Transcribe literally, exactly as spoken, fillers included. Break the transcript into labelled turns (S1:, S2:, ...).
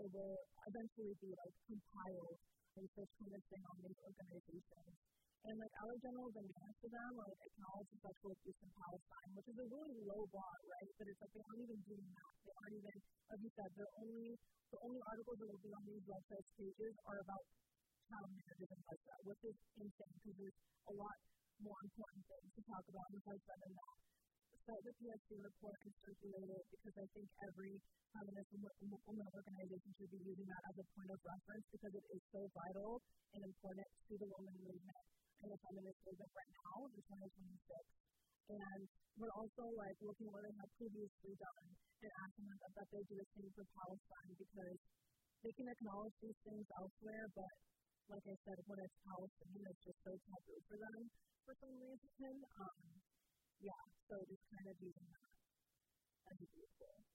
S1: it will eventually be like compiled research kind of thing on these organizations. And like our general demand to them are like acknowledge the sexual abuse in Palestine, which is a really low bar, right? But it's like they aren't even doing that. They aren't even, like you said, they're only the only articles that will be on these websites pages are about child marriages and like that, which is insane because there's a lot more important things to talk about besides that than that. Cite the P S C report and circulate it because I think every feminist women organization should be using that as a point of reference because it is so vital and important to the women movement and the feminist movement right now in twenty twenty-six. And we're also like looking at what they have previously done and asking them that they do the same for Palestine because they can acknowledge these things elsewhere, but like I said, when it's Palestine, it's just so taboo for them for some reason. Um, yeah, so just kind of using that as a vehicle.